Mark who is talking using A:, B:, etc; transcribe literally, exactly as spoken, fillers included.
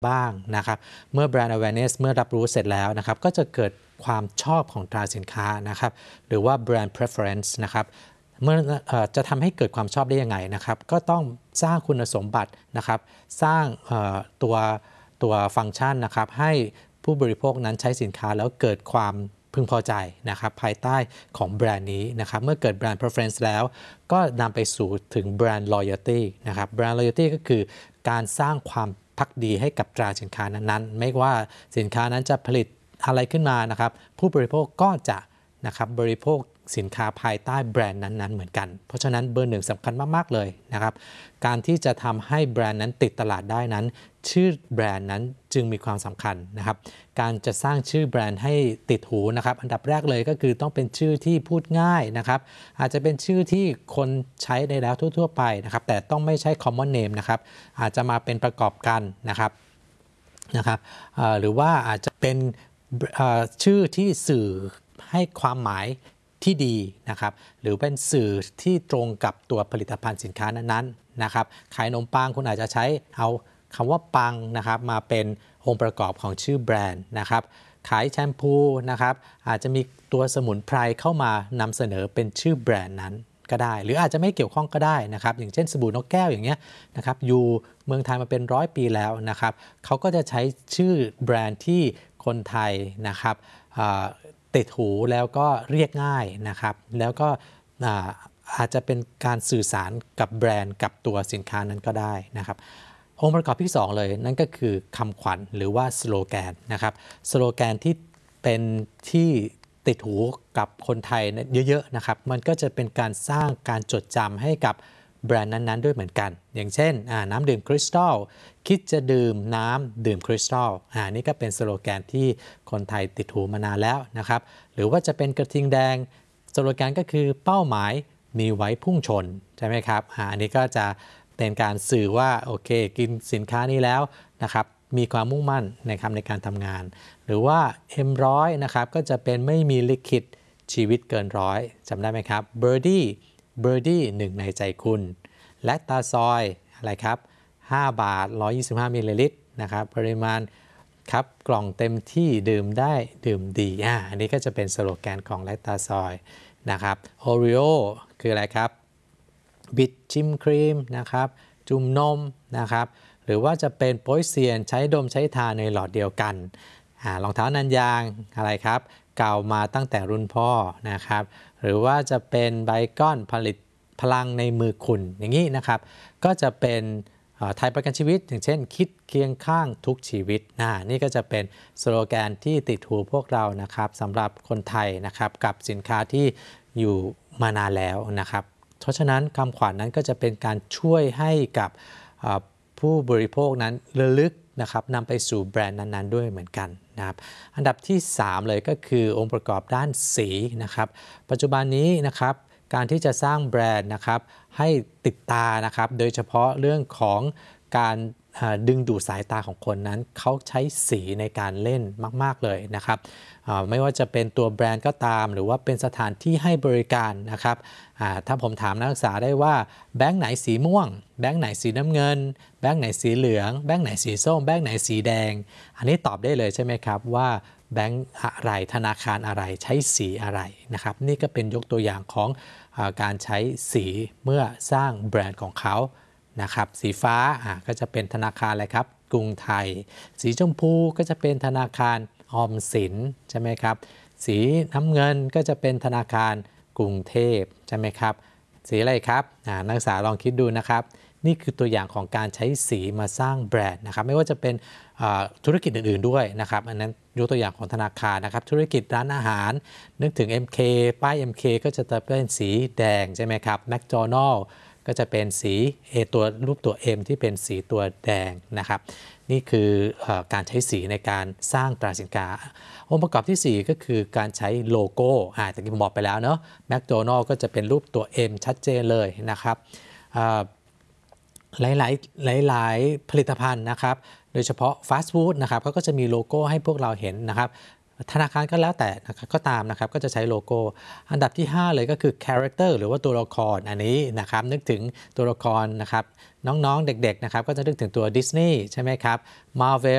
A: บ้างนะครับเมื่อ brand awareness เมื่อรับรู้เสร็จแล้วนะครับก็จะเกิดความชอบของตราสินค้านะครับหรือว่า brand preference นะครับเมื่อจะทำให้เกิดความชอบได้ยังไงนะครับก็ต้องสร้างคุณสมบัตินะครับสร้างตัวตัวฟังก์ชันนะครับให้ผู้บริโภคนั้นใช้สินค้าแล้วเกิดความพึงพอใจนะครับภายใต้ของแบรนด์นี้นะครับเมื่อเกิด brand preference แล้วก็นำไปสู่ถึง brand loyalty นะครับ brand loyalty ก็คือการสร้างความภักดีให้กับตราสินค้านั้นๆไม่ว่าสินค้านั้นจะผลิตอะไรขึ้นมานะครับผู้บริโภคก็จะนะครับบริโภคสินค้าภายใต้แบรนด์นั้นๆเหมือนกันเพราะฉะนั้นเบอร์หนึ่งสำคัญมากๆเลยนะครับการที่จะทำให้แบรนด์นั้นติดตลาดได้นั้นชื่อแบรนด์นั้นจึงมีความสำคัญนะครับการจะสร้างชื่อแบรนด์ให้ติดหูนะครับอันดับแรกเลยก็คือต้องเป็นชื่อที่พูดง่ายนะครับอาจจะเป็นชื่อที่คนใช้ได้แล้วทั่วๆไปนะครับแต่ต้องไม่ใช่ common name นะครับอาจจะมาเป็นประกอบกันนะครับนะครับหรือว่าอาจจะเป็นชื่อที่สื่อให้ความหมายที่ดีนะครับหรือเป็นสื่อที่ตรงกับตัวผลิตภัณฑ์สินค้านั้นๆนะครับขายขนมปังคุณอาจจะใช้เอาคำว่าปังนะครับมาเป็นองค์ประกอบของชื่อแบรนด์นะครับขายแชมพูนะครับอาจจะมีตัวสมุนไพรเข้ามานำเสนอเป็นชื่อแบรนด์นั้นก็ได้หรืออาจจะไม่เกี่ยวข้องก็ได้นะครับอย่างเช่นสบู่นกแก้วอย่างเงี้ยนะครับอยู่เมืองไทยมาเป็นร้อยปีแล้วนะครับเขาก็จะใช้ชื่อแบรนด์ที่คนไทยนะครับติดหูแล้วก็เรียกง่ายนะครับแล้วก็อาจจะเป็นการสื่อสารกับแบรนด์กับตัวสินค้านั้นก็ได้นะครับองค์ประกอบที่สองเลยนั่นก็คือคำขวัญหรือว่าสโลแกนนะครับสโลแกนที่เป็นที่ติดหูกับคนไทยเยอะๆนะครับมันก็จะเป็นการสร้างการจดจำให้กับแบรนด์นั้นๆด้วยเหมือนกันอย่างเช่นน้ำดื่มคริสตัลคิดจะดื่มน้ำดื่มคริสตัลอ่านี่ก็เป็นสโลแกนที่คนไทยติดหูมานานแล้วนะครับหรือว่าจะเป็นกระทิงแดงสโลแกนก็คือเป้าหมายมีไว้พุ่งชนใช่ไหมครับอ่าอันนี้ก็จะเป็นการสื่อว่าโอเคกินสินค้านี้แล้วนะครับมีความมุ่งมั่นในคำในการทำงานหรือว่า เอ็ม หนึ่งร้อย นะครับก็จะเป็นไม่มีลิขิตชีวิตเกินร้อยจำได้ไหมครับ Birdie Birdie หนึ่งในใจคุณและตาซอยอะไรครับห้าบาทหนึ่งร้อยยี่สิบห้ามิลลิลิตรนะครับปริมาณครับกล่องเต็มที่ดื่มได้ดื่มดีอ่าอันนี้ก็จะเป็นสโลแกนของแลคตาซอยนะครับ Oreo คืออะไรครับบิดชิมครีมนะครับจุ่มนมนะครับหรือว่าจะเป็นโป๊ยเซียนใช้ดมใช้ทาในหลอดเดียวกันอ่ารองเท้านันยางอะไรครับเก่ามาตั้งแต่รุ่นพ่อนะครับหรือว่าจะเป็นไบก้อนผลิตพลังในมือคุณอย่างนี้นะครับก็จะเป็นไทยประกันชีวิตอย่างเช่นคิดเคียงข้างทุกชีวิตนะนี่ก็จะเป็นสโลแกนที่ติดหูพวกเรานะครับสำหรับคนไทยนะครับกับสินค้าที่อยู่มานานแล้วนะครับเพราะฉะนั้นคำขวัญ นั้นก็จะเป็นการช่วยให้กับผู้บริโภคนั้นระลึกนะครับนำไปสู่แบรนด์นั้นๆด้วยเหมือนกันนะครับอันดับที่สามเลยก็คือองค์ประกอบด้านสีนะครับปัจจุบันนี้นะครับการที่จะสร้างแบรนด์นะครับให้ติดตานะครับโดยเฉพาะเรื่องของการดึงดูดสายตาของคนนั้นเขาใช้สีในการเล่นมากๆเลยนะครับไม่ว่าจะเป็นตัวแบรนด์ก็ตามหรือว่าเป็นสถานที่ให้บริการนะครับถ้าผมถามนักศึกษาได้ว่าแบงค์ไหนสีม่วงแบงค์ไหนสีน้ำเงินแบงค์ไหนสีเหลืองแบงค์ไหนสีส้มแบงค์ไหนสีแดงอันนี้ตอบได้เลยใช่ไหมครับว่าแบงค์อะไรธนาคารอะไรใช้สีอะไรนะครับนี่ก็เป็นยกตัวอย่างของการใช้สีเมื่อสร้างแบรนด์ของเขานะครับสีฟ้าก็จะเป็นธนาคารอะไรครับกรุงไทยสีชมพูก็จะเป็นธนาคารออมสินใช่ไหมครับสีน้ำเงินก็จะเป็นธนาคารกรุงเทพใช่ไหมครับสีอะไรครับนักศึกษาลองคิดดูนะครับนี่คือตัวอย่างของการใช้สีมาสร้างแบรนด์นะครับไม่ว่าจะเป็นธุรกิจอื่นๆด้วยนะครับอันนั้นยกตัวอย่างของธนาคารนะครับธุรกิจร้านอาหารนึกถึง เอ็ม เค ป้าย เอ็ม เค ก็จะเป็นสีแดงใช่ไหมครับแมคโดนัลด์ก็จะเป็นสี A ตัวรูปตัว M ที่เป็นสีตัวแดงนะครับนี่คืออการใช้สีในการสร้างตราสินค้าองค์ประกอบที่สี่ก็คือการใช้โลโก้อ่าแต่ที่ผมบอกไปแล้วเนาะแมคโดนัลด์ก็จะเป็นรูปตัว M ชัดเจนเลยนะครับหลายๆหลายๆผลิตภัณฑ์นะครับโดยเฉพาะฟาสต์ฟู้ดนะครับเขาก็จะมีโลโก้ให้พวกเราเห็นนะครับธนาคารก็แล้วแต่นะครับก็ตามนะครับก็จะใช้โลโก้อันดับที่ห้าเลยก็คือ character หรือว่าตัวละครอันนี้นะครับนึกถึงตัวละครนะครับน้องๆเด็กๆนะครับก็จะนึกถึงตัว Disney ใช่ไหมครับ Marvel